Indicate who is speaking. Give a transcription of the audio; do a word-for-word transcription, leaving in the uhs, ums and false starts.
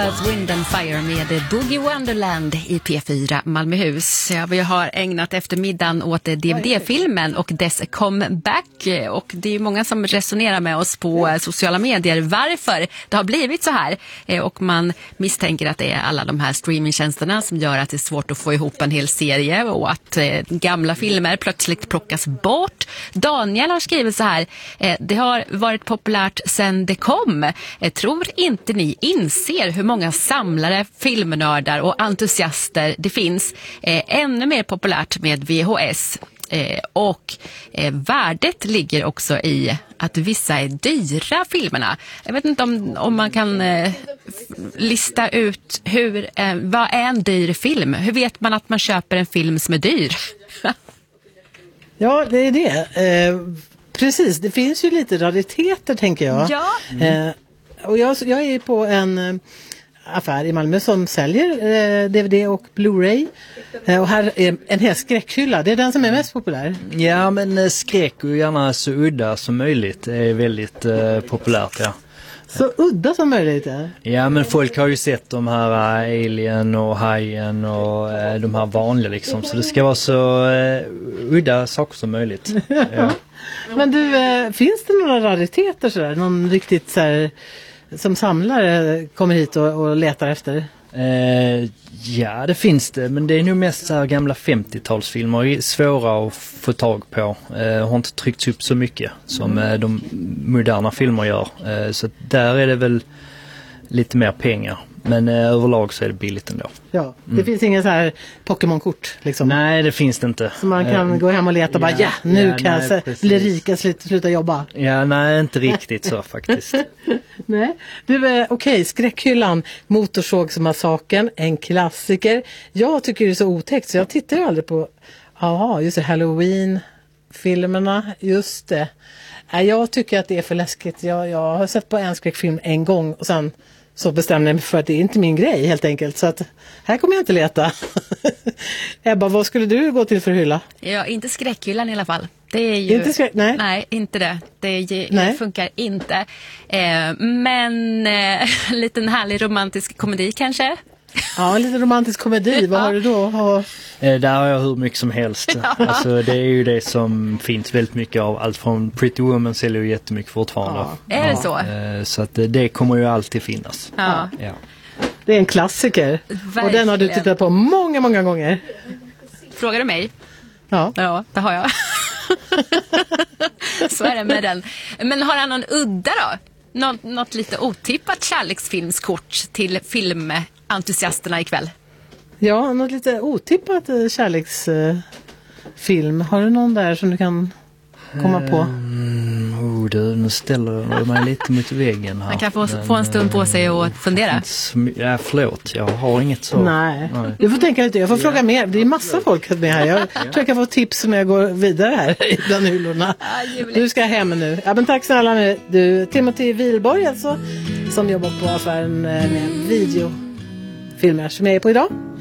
Speaker 1: Earth, Wind and Fire med Boogie Wonderland i P fyra Malmöhus. Ja, vi har ägnat eftermiddagen åt D V D-filmen och dess comeback. Och det är ju många som resonerar med oss på sociala medier varför det har blivit så här. Och man misstänker att det är alla de här streamingtjänsterna som gör att det är svårt att få ihop en hel serie och att gamla filmer plötsligt plockas bort. Daniel har skrivit så här: det har varit populärt sedan det kom. Tror inte ni inser hur många samlare, filmnördar och entusiaster det finns? Eh, ännu mer populärt med V H S. Eh, och eh, värdet ligger också i att vissa är dyra filmerna. Jag vet inte om, om man kan eh, lista ut hur, eh, vad är en dyr film? Hur vet man att man köper en film som är dyr?
Speaker 2: Ja, det är det. Eh, precis, det finns ju lite rariteter tänker jag.
Speaker 1: Ja.
Speaker 2: Eh, och jag, jag är på en eh, affär i Malmö som säljer eh, D V D och Blu-ray. Eh, och här är en hel skräckhylla. Det är den som är mest populär.
Speaker 3: Ja, men eh, skräck och gärna så udda som möjligt är väldigt eh, populärt, ja.
Speaker 2: Så udda som möjligt, ja.
Speaker 3: Ja, men folk har ju sett de här uh, Alien och Hajen och uh, de här vanliga liksom. Så det ska vara så uh, udda saker som möjligt. Ja.
Speaker 2: Men du, eh, finns det några rariteter sådär? Någon riktigt så här, som samlare kommer hit och, och letar efter?
Speaker 3: Uh, ja, det finns det. Men det är nog mest så här gamla femtiotalsfilmer. Svåra att få tag på. Uh, har inte tryckts upp så mycket som uh, de moderna filmer gör. Uh, så där är det väl lite mer pengar. Men uh, överlag så är det billigt ändå.
Speaker 2: Ja, det
Speaker 3: Mm.
Speaker 2: finns inga så här Pokémon-kort liksom.
Speaker 3: Nej, det finns det inte.
Speaker 2: Så man kan uh, gå hem och leta och bara, ja, nu ja, kan nej, jag precis. bli rika, sluta, sluta jobba.
Speaker 3: Ja, nej, inte riktigt så faktiskt.
Speaker 2: Nej, du, okej, okay, skräckhyllan, Motorsågsmassakern, en klassiker. Jag tycker det är så otäckt så jag tittar ju aldrig på, jaha, just det, Halloween-filmerna, just det. Nej, jag tycker att det är för läskigt. Jag, jag har sett på en skräckfilm en gång och sen så bestämde jag mig för att det är inte min grej helt enkelt. Så att här kommer jag inte leta. Ebba, vad skulle du gå till för hylla?
Speaker 1: Ja, inte skräckhyllan i alla fall. Det är ju,
Speaker 2: inte skräck, nej.
Speaker 1: nej, inte det. Det, är, det funkar inte. Eh, men eh, en liten härlig romantisk komedi kanske?
Speaker 2: Ja, en liten romantisk komedi. Vad har du då? Har...
Speaker 3: Eh, där har jag hur mycket som helst. Ja. Alltså, det är ju det som finns väldigt mycket av. Allt från Pretty Woman säljer ju jättemycket fortfarande.
Speaker 1: Ja. Är det så?
Speaker 3: Eh, så att det kommer ju alltid finnas.
Speaker 1: Ja.
Speaker 3: Ja.
Speaker 2: Det är en klassiker. Verkligen. Och den har du tittat på många, många gånger.
Speaker 1: Frågar du mig?
Speaker 2: Ja.
Speaker 1: Ja, det har jag. Så är det med den. Men har han någon udda då? Något, något lite otippat kärleksfilmskort till filmentusiasterna ikväll?
Speaker 2: Ja, något lite otippat kärleksfilm. Har du någon där som du kan komma på?
Speaker 3: Mm, oh, du, nu ställer du mig lite mot väggen här.
Speaker 1: Man kan få, men, få en stund på sig och fundera.
Speaker 3: Ja, förlåt. Jag har inget så.
Speaker 2: Nej. Nej. Du får tänka lite. Jag får ja. fråga mer. Det är massa folk med här. Jag ja. tror jag kan få tips när jag går vidare här bland hyllorna. Ja, du ska hem nu. Ja, men tack snälla du. Timothy Wilborg alltså, som jobbar på affären med videofilmer som jag är på idag.